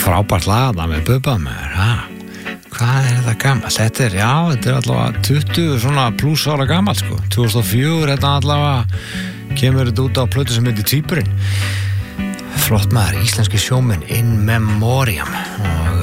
Frábært lag með Bubba maður, hvað þetta gammal? Þetta er allavega 20 svona pluss ára gammal sko. 2004 þetta allavega kemur þetta út á plötu sem heitir Tvíburinn. Flott maður, íslenski sjómenn In Memoriam og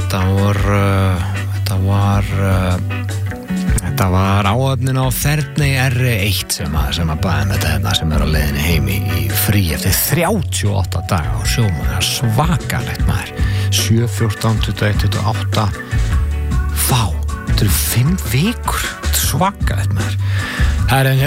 þetta var áöfnin á Þerney R1 sem að bæði með þetta sem á leiðinni heimi í frí eftir 38 daga á sjómann. Það svakalegt maður. 7, 14, 21, 28 þetta eru 5 vikur. Þetta svakalegt maður. Það er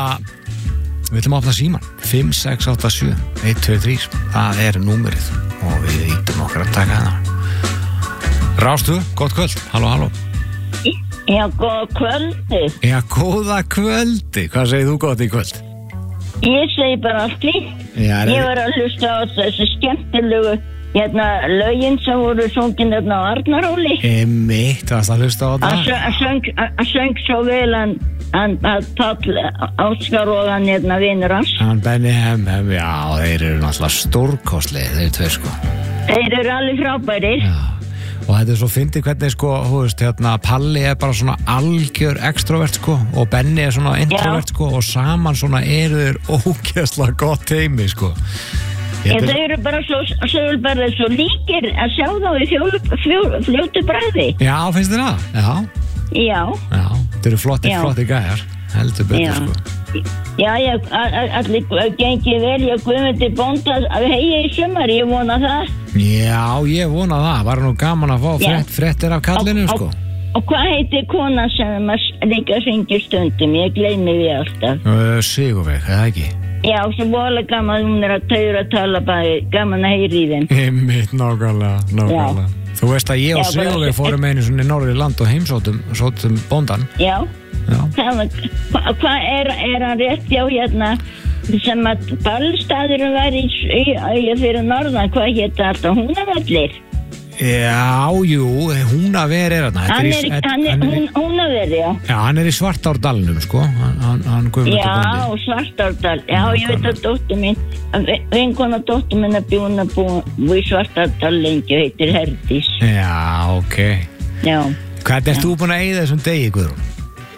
við ætlum að opna síman 5, 6, 8, 7 1, 2, 3, það er númerið og við ítum okkar að taka hana. Rástu, gott kvöld. Halló. Já, góða kvöldi. Já, góða kvöldi. Hvað segir þú gott í kvöld? Ég segi bara allt fínt. Ég var að hlusta á þessu skemmtilegu lögin sem voru sungin á Arnaróli. Einmitt, varst að hlusta á það? Að söng svo vel hann Páll Óskar og hann vinur hans. Hann Benny Hem, já, þeir eru náttúrulega stórkostlegir, þeir tveir sko. Þeir eru alveg frábærir. Já. Og þetta er svo fyndið hvernig sko, Palli er bara svona algjör extrovert sko og Benni er svona introvert sko og saman svona eru þeir ógeðslega gott teimi sko. Þau eru bara svo líkir að sjá þá í fljótu bragði. Já, finnst þér það? Já. Þetta eru flotti gæjar, heldur betur sko. Já, allir gengið vel, ég Guðmundi bónda að heyja í sumar, ég vona það. Já, ég vona það, var nú gaman að fá fréttir af kallinu sko. Og hvað heitir konan sem líka syngir stundum, ég gleymi því alltaf. Sigurveig, eða ekki? Já, svo vola gaman, hún er að taura að tala bæði, gaman að heyra í þeim. Einmitt, nákvæmlega. Þú veist að ég og Sigurveig fórum einu svona í Norður land og heimsóttum bóndan. Já. Hvað er hann rétt sem að ballstaðurinn var í fyrir norðan, hvað hétta alltaf Húnavellir? Já, Húnaver er hann. Húnaver, já. Já, hann er í Svartárdalnum sko, hann Guðmundur bóndi. Já, Svartárdal, já, ég veit að dóttur mín, vinkona dóttur mín að búi í Svartárdal lengi, heitir Herdís. Já, ok. Já. Hvað ert þú búin að eyða þessum degi, Guðrún?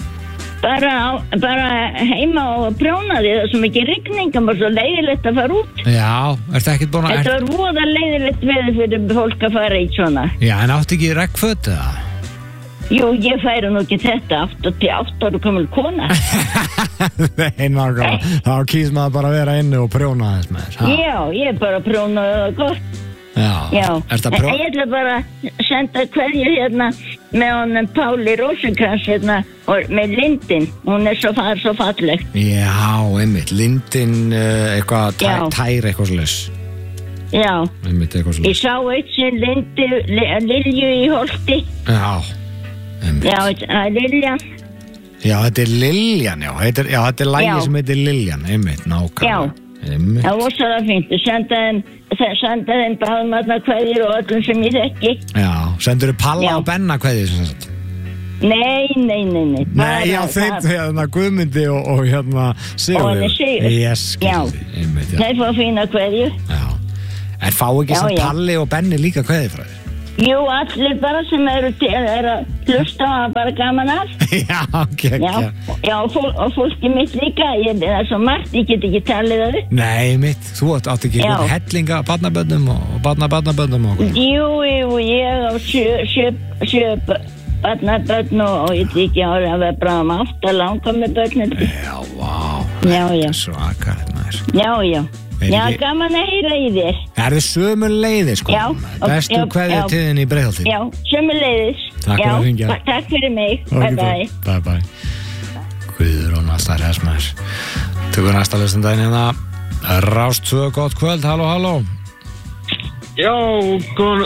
Bara heima og prjónaði, það er svo mikið rigning og svo leiðilegt að fara út. Já, ertu ekkert búin að... Þetta var voða leiðilegt veður fyrir fólk að fara í svona. Já, en áttu ekki regnföt eða? Jú, ég færi nú ekki þetta 8 ára komul kona. Nei, nákvæmlega, þá kýs maður bara að vera inni og prjóna þess með þess. Já, ég bara prjónaði það gott. Já, ég ætla bara að senda kveðju með honum Páli Rósenkrans og með Lindin, hún er svo falleg. Já, einmitt, Lindin eitthvað tær eitthvað slags. Já, einmitt eitthvað slags. Ég sá eitt sem Lilju í Holti. Já, einmitt. Já, það er Liljan. Já, þetta er Liljan, já, þetta er lagið sem heitir Liljan, einmitt, nákvæmlega. Það var svo það fínt, senda þeim báðumarna kveðjur og öllum sem ég þekki. Já, sendur þú Palla og Benna kveðjur sem sagt? Nei. Nei, já, þeim Guðmundi og Sigurður. Ég skilði, einmitt, já. Þeir fá fína kveðjur. Já, en fá ekki sem Palli og Benni líka kveðjur frá þér? Jú, allir bara sem eru að hlusta og bara gaman af. Já, ok. Já, og fólki mitt líka, það er svo margt, ég get ekki talið það upp. Nei, mitt, þú átt ekki hellinga barnabönnum og barnabönnum og okkur. Jú, ég á 7 barnabönn og ég veit ekki að vera bara 8 langkomi bönn. Já, vá. Já. Svakalegt maður. Já. Já, gaman að heyra í þér. Það er sömuleiðis sko. Bestu kveðja til þinn í Breiðholti. Já, sömuleiðis. Takk fyrir að hringja. Takk fyrir mig. Bye. Guðrún alltaf resmaður. Tökur næsta listandaginn hérna. Rást 2, gott kvöld, halló. Já, góð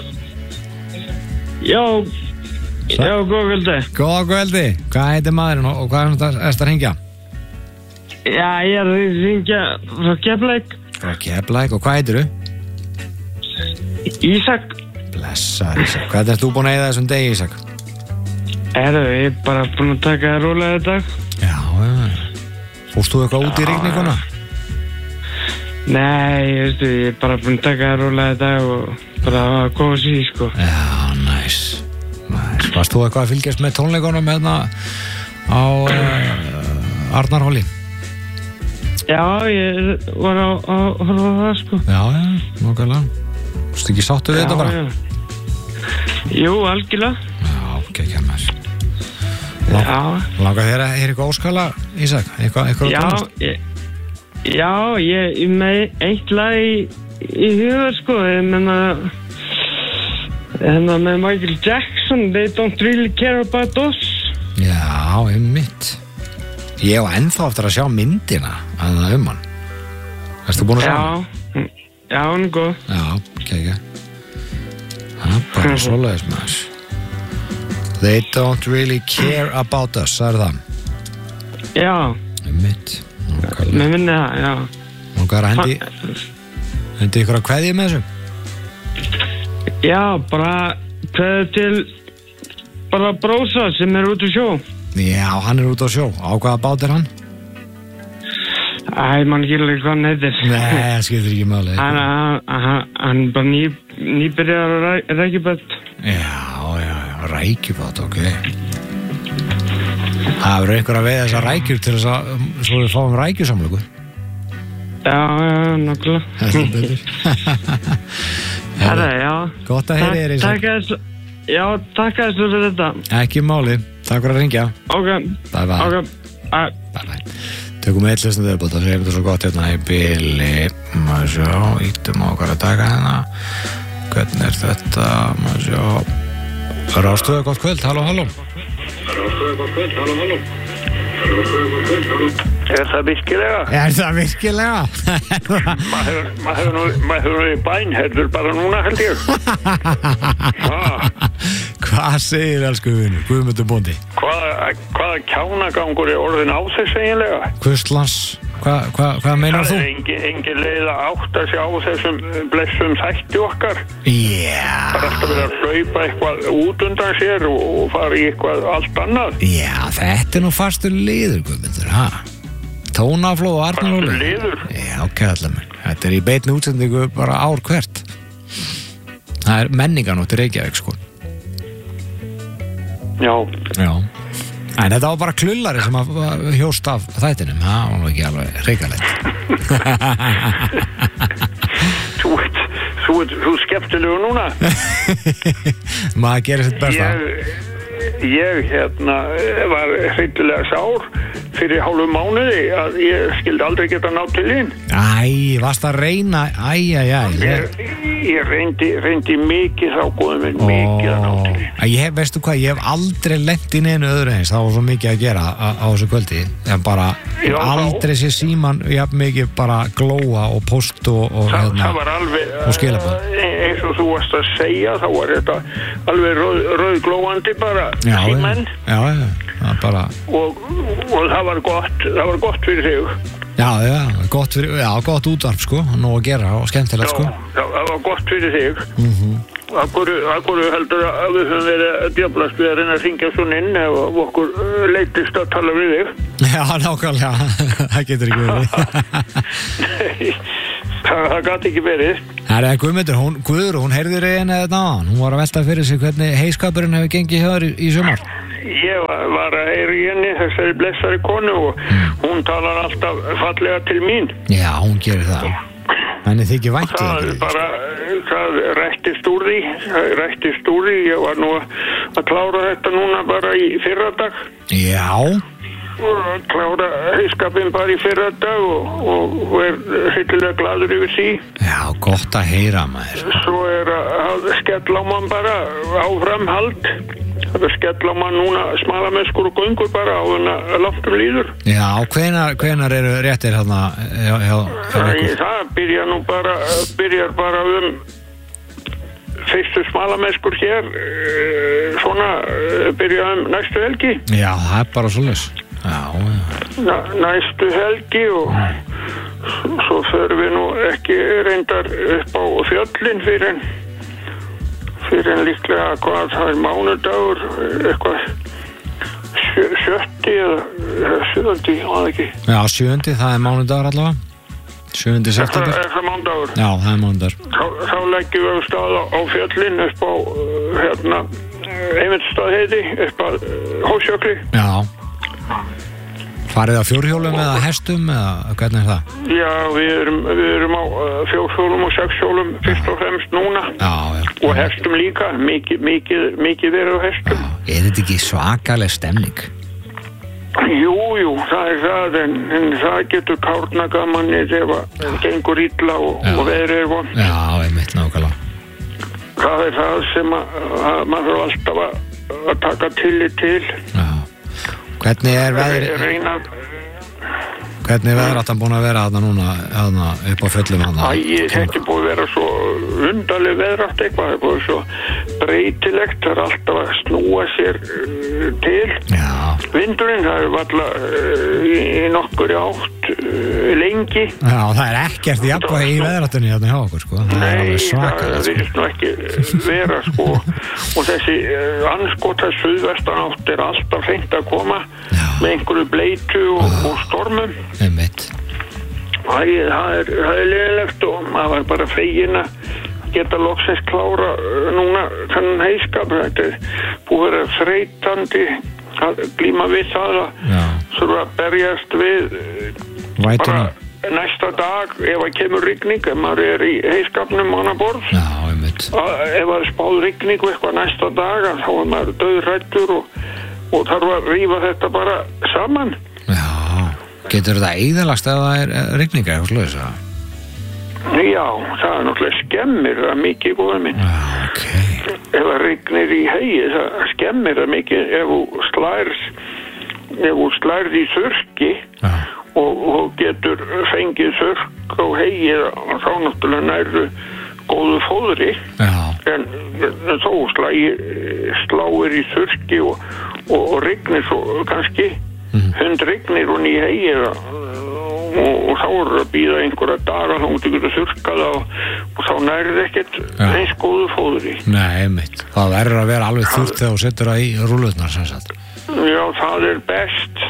kvöldi. Góða kvöldi. Hvað heitir maðurinn og hvað er það að hringja? Já, ég er að hringja frá Keflavík. Frá Keflavík, og hvað heitirðu? Ísak. Blessaður Ísak. Hvað ert þú búin að eyða þessum degi, Ísak? Ég er bara búin að taka það rólega í dag. Já. Fórst þú eitthvað út í rigninguna? Nei, veistu, ég er bara búinn að taka það rólega í dag og bara að koma sér, sko. Já, næs. Varst þú eitthvað að fylgjast með tónleikunum hérna á Arnarhóli? Já, ég var að horfa á það, sko. Já, nákvæmlega. Varstu ekki sáttu við þetta bara? Já. Jú, algjörlega. Já, ekki maður. Langar þér að heyra eitthvað óskala, Ísak? Eitthvað tónlist? Já, ég með eitt lag í huga, sko. Ég menna með Michael Jackson, They Don't Really Care About Us. Já, einmitt. Ég á ennþá eftir að sjá myndina að það hann. Erstu búin að sjá hann? Já, hann er góð. Já, ekki. Það er bara svoleiðis maður. They Don't Really Care About Us, það það? Já. Einmitt. Mér minni það, já. Og hvað er að hendi ykkur að kveðja með þessu? Já, bara kveðja til bara brósa sem er út á sjó. Já, hann er út á sjó. Á hvaða bát er hann? Æ, mann ekki alveg hvað hann heitir. Nei, það skiptir ekki máli. Hann bara nýbyrjar á rækjubát. Já, rækjubát, ok. Það verður einhver að veiða þessar rækjur til þess að svo við fáum rækjusamlöku. Já, nokkulega. Það er betur. Herra, já. Gott að heyra þér, Ísak. Takk fyrir þetta. Ekki máli. Takk fyrir að ringja. Ok. Bye. Bye. Tökum við eitt hlustandi viðbót og segjum þetta svo gott hérna í bili. Maður sjá, ítum á okkar að taka hérna. Hvernig er þetta? Maður sjá. Rástöðu, gott kvöld. Halló. Er það virkilega? Maður hefur nú í bænherður bara núna, held ég. Hvað segir elsku vinur, Guðmundur bóndi? Hvaða kjánagangur er orðin á þess eiginlega? Hvurslans, hvað meinar þú? Það er engin leið að átta sig á þessum blessum þætti okkar. Já. Það er alltaf verið að hlaupa eitthvað út undan sér og fara í eitthvað allt annað. Já, þetta er nú fastur liður, Guðmundur, ha? Tónaflóð og Arnarhóli. Fastur liður? Já, kærlega mér. Þetta er í beinni útsendingu bara ár hvert. Það er menninganótt í Reykjavík, sko. Já. En þetta var bara klullari sem að hjóst af þættinum. Það var nú ekki alveg reikalegt. Þú skemmtilegu núna. Maður gerir sitt besta. Ég var hryllilega sár fyrir hálfu mánuði að ég skildi aldrei geta nátt til þín. Varst að reyna? Ég reyndi mikið þá, góðum minn, mikið að nátt til þín. Veistu hvað, ég hef aldrei lent í neinu öðru eins. Það var svo mikið að gera á þessu kvöldi. En bara aldrei sé síman jafn mikið bara glóa og post og það var alveg, og skilabóð. Eins og þú varst að segja, þá var þetta alveg rauðglóandi bara. Símenn. Já, bara. Og það var gott fyrir þig. Gott útvarp, sko, nóg að gera og skemmtilegt, sko. Já, það var gott fyrir þig. Akkur heldur að við höfum verið að djöflast við að reyna að hringja svona inn ef okkur leitist að tala við þig. Já, nákvæmlega, það getur ekki verið. Nei, það gæti ekki verið. Það er Guðmundur, Guðrún heyrði reyna þetta á hann. Hún var að velta fyrir sig hvernig heiskapurinn hefur gengið hjá þér í sumar. Ég var að heyra í henni, þessari blessari konu, og hún talar alltaf fallega til mín. Já, hún gerir það. Henni þykir vænt í einhverju. Það rættist úr því. Ég var nú að klára þetta núna bara í fyrradag. Já. Og klára heiskapinn bara í fyrradag og er hryllilega gladur yfir því. Já, gott að heyra maður. Svo er að skella á mann bara áframhald. Það er skella á mann núna smalamesskur og göngur bara á að loftum líður. Já, hvenær eru réttir hérna hjá ykkur? Það byrjar bara fyrstu smalamesskur hér, svona byrja næstu helgi. Já, það er bara svoleiðis. Næstu helgi og svo förum við nú ekki reyndar upp á fjöllin fyrir en líklega hvað það er mánudagur, eitthvað 7. eða 7. Já, 7. það er mánudagur allavega. 7. september. Er það mánudagur? Já, það er mánudagur. Þá leggjum við stað á fjöllin upp á Eyvindsstað heiti, upp á Hósjökli. Já. Farið á fjórhjólum eða hestum eða hvernig er það? Já, við erum á fjórhjólum og sexhjólum fyrst og fremst núna. Já. Og hestum líka, mikið verið á hestum. Já. Er þetta ekki svakaleg stemning? Jú, það er það, en það getur kárna gamanið ef það gengur illa og veðrið er vont. Já, einmitt nákvæmlega. Það er það sem að maður þarf alltaf að taka tillit til. Já. Hvernig er veðráttan búin að vera þarna núna upp á fjöllum þarna? Þetta er búin að vera svo undarleg veðrátt eitthvað, það er búin svo breytilegt, það er alltaf að snúa sér til. Já. Vindurinn, það er alltaf í nokkur átt lengi. Já, það er ekkert jafnvægi í veðráttunni hérna hjá okkur, sko. Nei, það virðist nú ekki vera, sko. Og þessi andskota suðvestan átt er alltaf fengt að koma með einhverju bleitu og stormum. Einmitt. Það er leiðilegt og maður var bara feginn að geta loksins klára núna þennan heiskap. Þetta er búið að vera þreytandi að glíma við það að þurfa að berjast við bara næsta dag ef það kemur rigning, ef maður er í heiskapnum annað borð. Já, einmitt. Ef það er spáð rigning eitthvað næsta dag, þá er maður dauðhræddur og þarf að rífa þetta bara saman. Já, getur þetta eyðilagst ef það er rigninga eitthvað svoleiðis eða? Já, það er náttúrulega skemmir það mikið, góður minn. Já, ok. Ef það rignir í hegi, það skemmir það mikið ef þú slærð í þurrki og getur fengið þurrk á hegi þá náttúrulega nærðu góðu fóðri. En þó sláir í þurrki og rignir svo kannski hundrignir og ný hegi og þá er að býða einhverja daga þá mútu getur þurrkað og þá nærið ekkert eins góðu fóðri. Nei, einmitt. Það verður að vera alveg þurrt þegar þú setur það í rúllurnar sem sagt. Já, það er best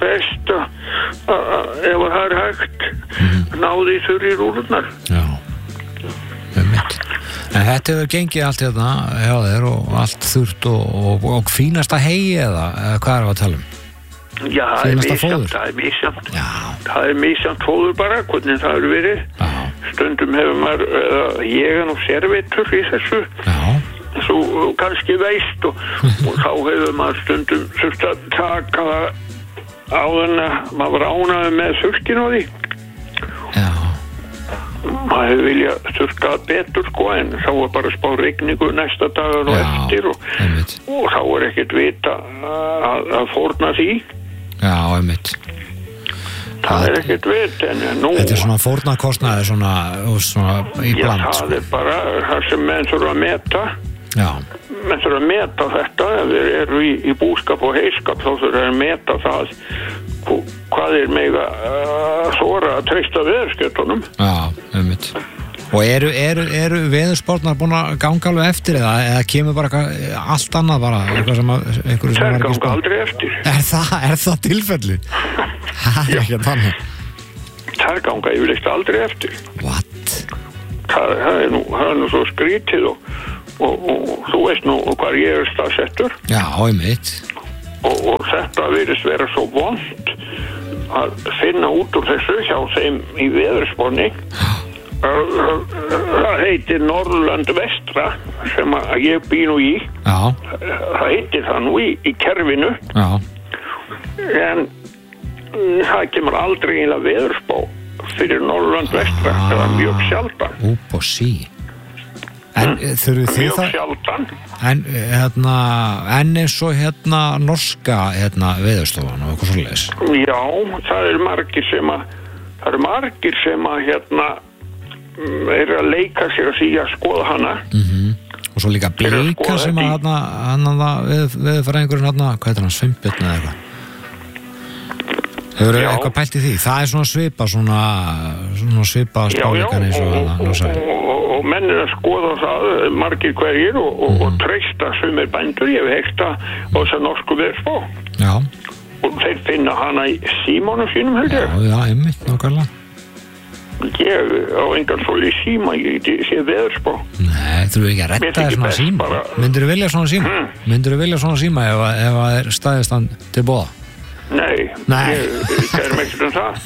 að ef það er hægt náði þurr í rúllurnar. Já, einmitt. En þetta hefur gengið allt hérna hjá þér og allt þurrt og fínasta hegi eða hvað er að tala um? Já, það er misjamt. Það er misjamt fóður bara, hvernig það eru verið. Stundum hefur maður ég nú servitur í þessu. Svo kannski veist og þá hefur maður stundum þurft að taka það áður en maður var ánægður með þurrkinn á því. Maður hefur viljað þurrka betur, sko, en þá var bara spá rigningu næsta dagar og eftir og þá er ekkert vita að fórna því. Já, einmitt. Það er ekkert vit, en nú... Þetta er svona fórnarkostnaði svona í bland, sko. Já, það er bara það sem menn þurfa að meta. Já. Menn þurfa að meta þetta, ef þeir eru í búskap og heiskap, þá þurfa að meta það hvað er mega þora að treysta veðurskjötunum. Já, einmitt. Og eru veðurspárnar búin að ganga alveg eftir eða kemur bara allt annað bara eitthvað sem einhverju sem var ekki ganga aldrei eftir. Er það tilfellið? Það er ekki þannig. Það ganga yfirleitt aldrei eftir. What? Það er nú svo skrítið og þú veist nú hvað ég er staðsettur. Já, einmitt. Og þetta virðist vera svo vont að finna út úr þessu hjá þeim í veðurspárni. Það heitir Norðurland vestra sem að ég bý nú í. Já. Það heitir það nú í kerfinu. Já. En það kemur aldrei eiginlega veðurspá fyrir Norðurland vestra. Það er mjög sjaldan. Úp og sí. En þurfið þið það? Mjög sjaldan. En eins og norska veðurstofan og eitthvað svoleiðis. Já, það eru margir sem að er að leika sér að því að skoða hana. Og svo líka Blika sem að veðurfræðingurinn hvað heitir hann, Sveinbjörn eða eitthvað. Hefur eitthvað pælt í því? Það er svona svipa spáleikan eins og og menn er að skoða það margir hverjir og treysta sumir bændur, ég hef heyrt á þess að norsku veðurspá. Já. Og þeir finna hana í símanum sínum, held ég. Já, einmitt, nákvæmlega. Ég á engan svolítið síma, ég sé veðurspá. Nei, þú ekki að retta þér svona síma? Myndirðu vilja svona síma? Myndirðu vilja svona síma ef það er staðistan til boða? Nei. Ég kærum ekkert það.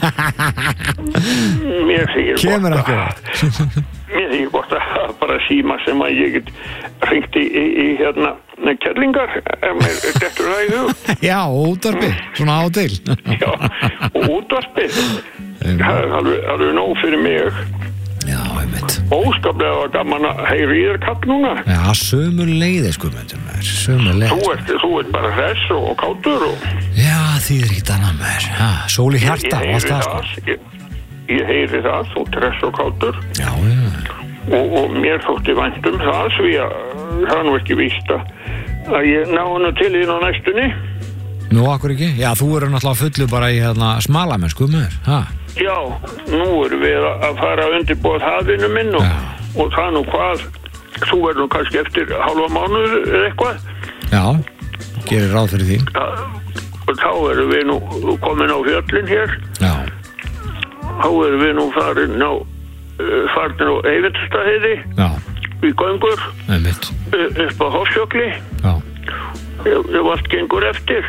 Mér þykir kemur ekki það. Mér þykir gott að bara síma sem að ég get hringt í hérna kellingar ef mér dettur það í hug. Já, og útvarpið, svona á til. Já, og útvarpið. Það er alveg nóg fyrir mig. Já, einmitt. Óskaplega gaman að heyri í þér kall núna. Já, sömuleiðis, Guðmundur maður, sömuleiðis. Þú ert bara hress og kátur og... Já, því er ekkert annað maður. Já, sól í hjarta og allt það, sko. Ég heyri það, þú ert hress og kátur. Já. Og mér þótti vænt það, því að það er nú ekki víst að ég ná hana til þín á næstunni. Nú, akkur ekki? Já, þú eru náttúrulega fullu bara í smalamennsku maður, ha? Já, nú erum við að fara að undirbúa hafinu minn og það nú hvað, þú verður nú kannski eftir hálfa mánuð eða eitthvað. Já, gerir ráð fyrir því. Og þá erum við nú komin á fjöllin hér. Já. Þá erum við nú farin á Eyvindarstaðaheiði. Já. Í göngur. Einmitt. Upp á Hofsjökli. Já. Ef allt gengur eftir.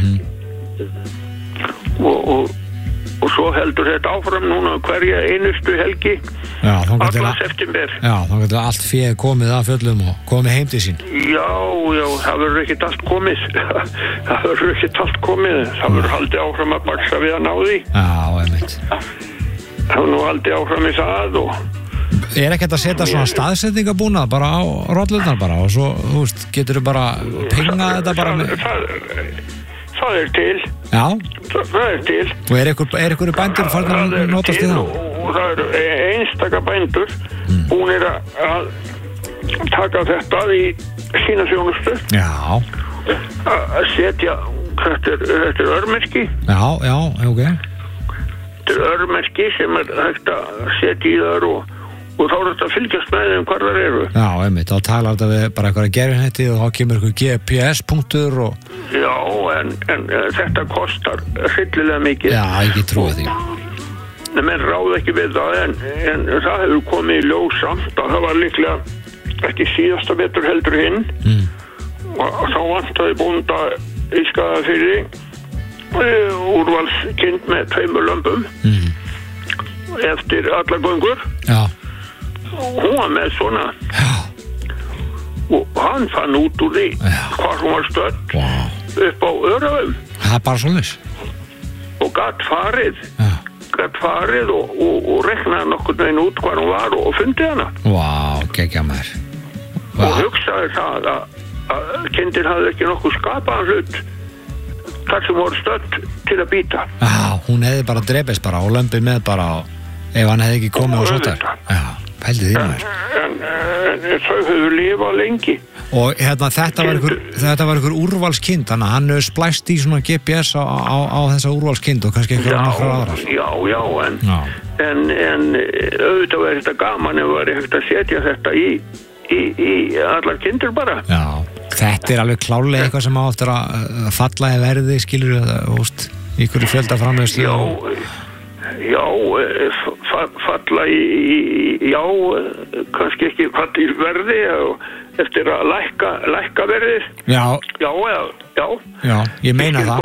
Og svo heldur þetta áfram núna hverja einustu helgi. Já, allan september. Já, þá getur allt féð komið af fjöllum og komið heim til sín. Já, það verður ekkert allt komið. Það verður ekkert allt komið. Það verður haldið áfram að baksa við að ná því. Já, einmitt. Það verður nú haldið áfram í það og... Er ekki að setja svona staðsetningabúnað bara á rollurnar bara og svo, þú veist, getur þú bara pingað þetta bara með... Það er til. Já. Það er til. Og er ykkur bændur farin að notast í það? Og það eru einstaka bændur búnir að taka þetta í sína þjónustu. Já. Að setja, þetta er örmerki. Já, ok. Þetta er örmerki sem er hægt að setja í þar og þá er þetta að fylgjast með þeim hvar þar eru. Já, einmitt, þá talar þetta við bara eitthvað gerfinhetti og þá kemur eitthvað GPS-punktur og... Já, en þetta kostar hryllilega mikið. Já, ekki trúið því. Menn ráð ekki við það, en það hefur komið í ljós samt að það var líklega ekki síðasta vetur heldur hinn. Og þá vantaði bónda í Skagafirði úrvalskind með 2 lömbum eftir allar göngur. Já. Hún var með svona. Já. Og hann fann út úr því hvar hún var stödd upp á Öræfum. Það er bara svoleiðis. Og gat farið og reknaði nokkurn veginn út hvar hún var og fundið hana. Vá, geggja maður. Og hugsaði það að kindin hafði ekki nokkuð skapaðan hlut þar sem voru stödd til að býta. Já, hún hefði bara drepist bara og lömbið með bara ef hann hefði ekki komið og svo þar. Já. Pældi því maður. En þau höfðu lifað lengi. Og þetta var ykkur úrvalskind, þannig að hann hefur splæst í svona GPS á þessa úrvalskind og kannski einhverja nokkrar aðrar. Já, en auðvitað var þetta gaman ef var ekkert að setja þetta í allar kindur bara. Já, þetta er alveg klárlega eitthvað sem á eftir að falla í verði, skilur það, ykkur fjölda framleiðslu. Já, falla kannski ekki falla í verði eftir að lækka verðið. Já, ég meina það.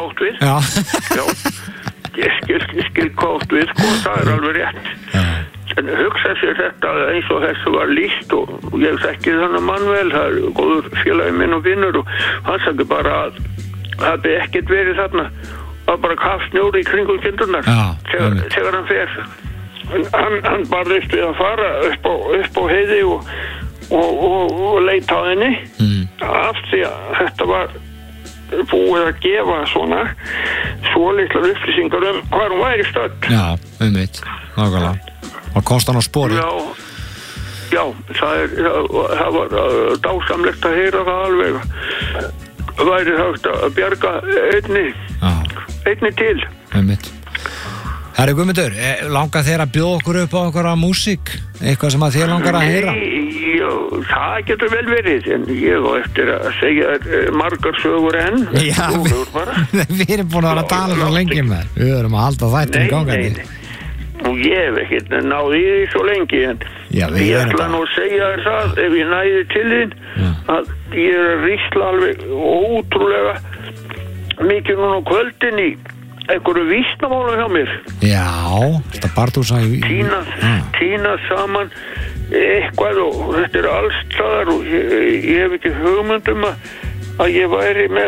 Ég skil kvátt við, sko, það er alveg rétt. En hugsa sér þetta eins og þessu var lýst og ég þekki þannig mann vel, það er góður félagi minn og vinnur og hann sagði bara að það hefði ekkert verið þarna. Það var bara kafsnjóri í kringum kindurnar þegar hann fer. Hann barðist við að fara upp á heiði og leita á henni af því að þetta var búið að gefa svona litlar upplýsingar hvað hún væri stödd. Já, einmitt, nákvæmlega. Og komst hann á spori. Já, það var dásamlegt að heyra það alveg. Væri hægt að bjarga einni til. Einmitt. Herri Guðmundur, langar þér að bjóða okkur upp á einhverja músík? Eitthvað sem að þér langar að heyra? Já, það getur vel verið, en ég á eftir að segja margar sögur enn. Já, við erum búin að vera að tala svo lengi með. Við erum að halda þættin gangandi. og ég hef ekkert náði í því svo lengi en ég ætla nú að segja þér það ef ég næði til þín að ég að rísla alveg ótrúlega mikið núna á kvöldin í einhverju vísnamála hjá mér. Já, þetta Bartúsa Tína saman eitthvað og þetta alls staðar og ég hef ekki hugmyndum að ég væri með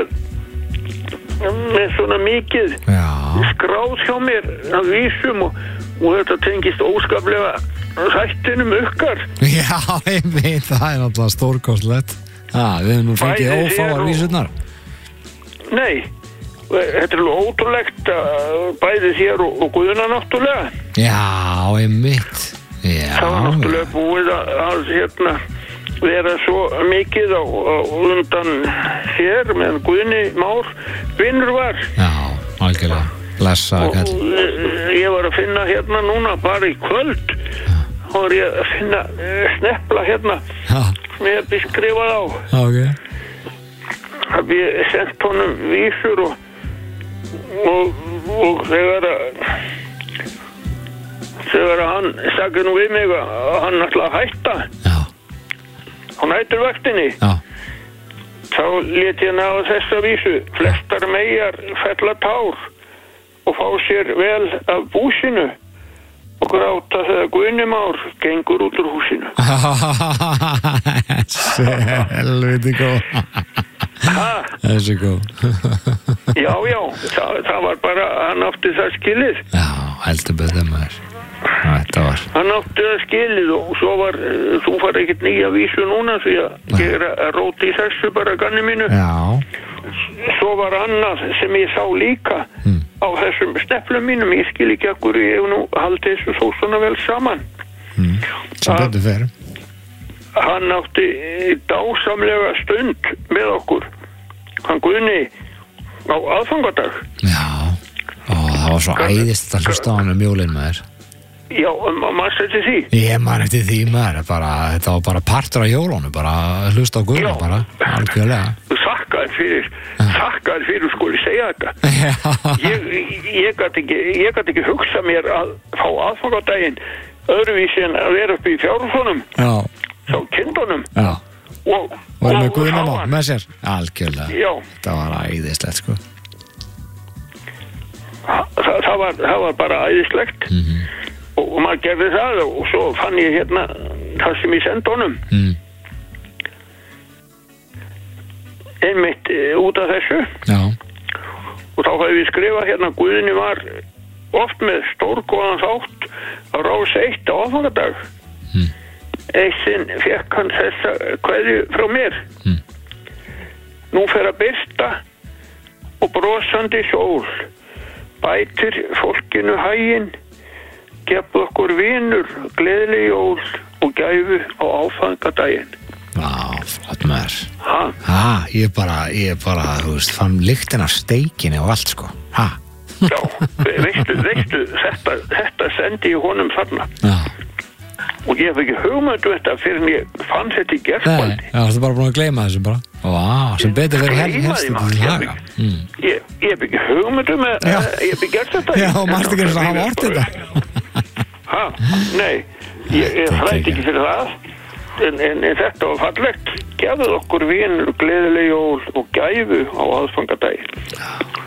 svona mikið skráð hjá mér að vísum og þetta tengist óskaplega þættinum ykkar. Já, ég veit, það náttúrulega stórkostlegt. Við hefum nú fengið ófáar vísurnar. Nei, þetta ótrúlegt bæði þér og Guðna náttúrulega. Já, einmitt. Það var náttúrulega búið að vera svo mikið á undan þér með Guðni Már vinnur var. Já, algjörlega. Blessa, og ég var að finna núna bara í kvöld og var ég að finna snepla sem ég hef skrifað á. Okay. Haf ég sendt honum vísur og þegar hann sagði nú við mig að hann ætla að hætta á næturvaktinni þá lét ég ná þessa vísu flestar meyjar fella tár og fá sér vel af búsinu og gráta þegar Guðni Már gengur út úr húsinu. Helviti góð. Þessi góð. Já, það var bara, hann átti það skilið. Já, heldur betur maður. Þetta var. Hann átti það skilið og svo var, þú far ekkert nýja vísu núna því að ég að róti í þessu bara ganni mínu. Já. Svo var annað sem ég sá líka á þessum sneflum mínum, ég skil ekki akkur ég hef nú haldið þessu svo svona vel saman. Sem betur fer. Hann átti dásamlega stund með okkur, hann Guðni á aðfangadag. Já, og það var svo æðist að hlusta á hann jólin maður. Já, maður eftir því. Ég man eftir því maður, þetta var bara partur af jólunum, bara hlusta á Guðna bara, algjörlega. Þakkaði fyrir skuli segja þetta. Ég gat ekki hugsa mér að fá aðfangadaginn öðruvísi en að vera upp í fjárhúsunum sá kindunum og með Guðna með sér algjörlega. Það var æðislegt sko. Það var bara æðislegt og maður gerði það og svo fann ég það sem ég sendi honum einmitt út af þessu og þá hafði við skrifað Guðni var oft með stórgóðan þátt á Rás 1 á aðfangadag. Eitt sinn fékk hann þessa kveðju frá mér. Nú fer að birta og brosandi sól bætir fólkinu haginn, gefðu okkur vinur gleðileg jól og gæfu á áfangadaginn. Flott maður. Ég bara, þú veist, fann lyktin af steikinu og allt sko. Já, veistu, þetta sendi ég honum þarna. Og ég hef ekki hugmyndu þetta fyrir en ég fann þetta í gerðkvöldi. Já, þú bara búin að gleyma þessu bara. Sem betur verið helst þetta til laga. Ég hef ekki hugmyndu með, ég hef ekki gert þetta. Já, mannst ekki þess að hafa orðið þetta. Nei, ég þrætti ekki fyrir það. En þetta var fallegt. Gefðu okkur vinur, gleðileg jól og gæfu á aðfangadaginn.